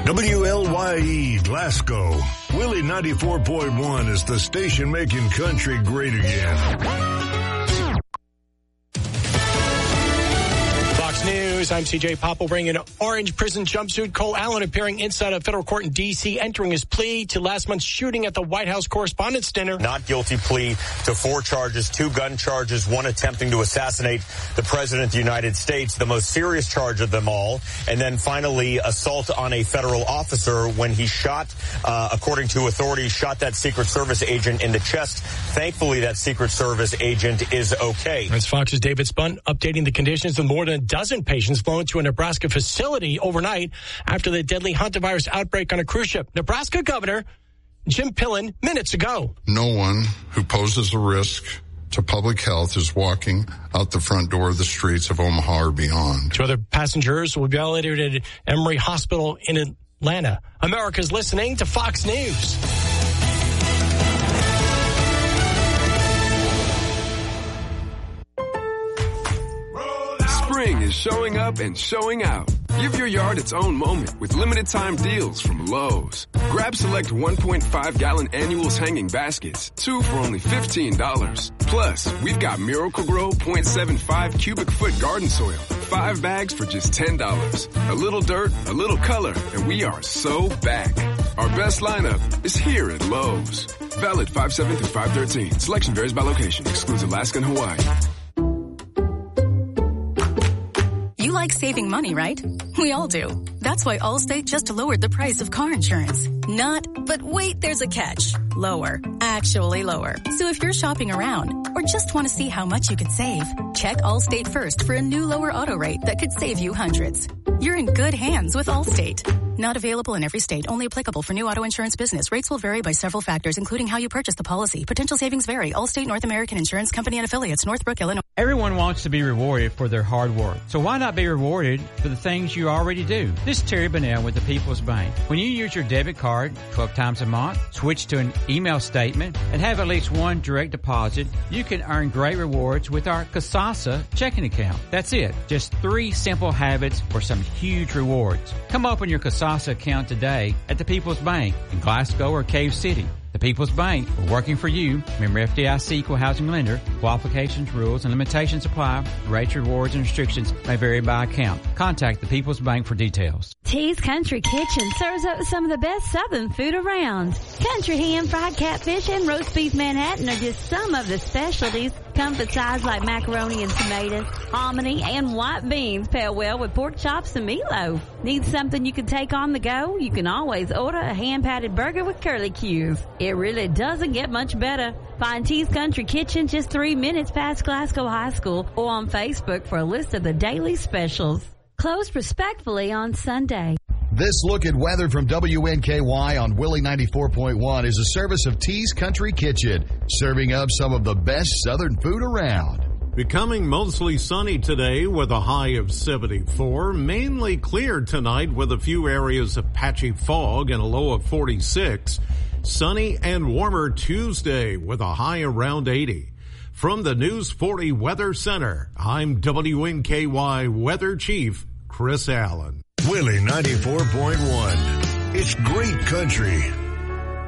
WLYE Glasgow. Willie 94.1 is the station making country great again. News. I'm CJ Popple bringing an orange prison jumpsuit. Cole Allen appearing inside a federal court in D.C., entering his plea to last month's shooting at the White House Correspondents' Dinner. Not guilty plea to 4 charges, 2 gun charges, 1 attempting to assassinate the President of the United States, the most serious charge of them all. And then finally, assault on a federal officer when he shot, according to authorities, shot that Secret Service agent in the chest. Thankfully, that Secret Service agent is okay. As Fox's David Spunt updating the conditions of more than a dozen patients flown to a Nebraska facility overnight after the deadly hantavirus outbreak on a cruise ship. Nebraska Governor Jim Pillen minutes ago. No one who poses a risk to public health is walking out the front door of the streets of Omaha or beyond. 2 other passengers will be ventilated at Emory Hospital in Atlanta. America's listening to Fox News. Spring is showing up and showing out. Give your yard its own moment with limited time deals from Lowe's. Grab select 1.5-gallon annuals hanging baskets, 2 for only $15. Plus, we've got Miracle-Gro 0.75 cubic foot garden soil, 5 bags for just $10. A little dirt, a little color, and we are so back. Our best lineup is here at Lowe's. Valid 5/7 through 5/13. Selection varies by location. Excludes Alaska and Hawaii. You like saving money, right? We all do. That's why Allstate just lowered the price of car insurance. Not, but wait, there's a catch. Lower. Actually lower. So if you're shopping around or just want to see how much you could save, check Allstate first for a new lower auto rate that could save you hundreds. You're in good hands with Allstate. Not available in every state. Only applicable for new auto insurance business. Rates will vary by several factors, including how you purchase the policy. Potential savings vary. Allstate North American Insurance Company and Affiliates, Northbrook, Illinois. Everyone wants to be rewarded for their hard work. So why not be rewarded for the things you already do? This is Terry Bunnell with the People's Bank. When you use your debit card 12 times a month, switch to an email statement, and have at least 1 direct deposit, you can earn great rewards with our Kasasa checking account. That's it. Just 3 simple habits for some huge rewards. Come open your Kasasa account today at the People's Bank in Glasgow or Cave City. The People's Bank, we're working for you. Member FDIC equal housing lender. Qualifications, rules, and limitations apply. Rates, rewards, and restrictions may vary by account. Contact the People's Bank for details. Tea's Country Kitchen serves up some of the best Southern food around. Country ham, fried catfish, and roast beef Manhattan are just some of the specialties. Comfort sides like macaroni and tomatoes, hominy, and white beans pair well with pork chops and meatloaf. Need something you can take on the go? You can always order a hand-patted burger with curly cues. It really doesn't get much better. Find Tea's Country Kitchen just 3 minutes past Glasgow High School or on Facebook for a list of the daily specials. Closed respectfully on Sunday. This look at weather from WNKY on Willie 94.1 is a service of Tea's Country Kitchen, serving up some of the best Southern food around. Becoming mostly sunny today with a high of 74. Mainly clear tonight with a few areas of patchy fog and a low of 46. Sunny and warmer Tuesday with a high around 80. From the News 40 Weather Center, I'm WNKY Weather Chief Chris Allen. Willie 94.1. It's great country.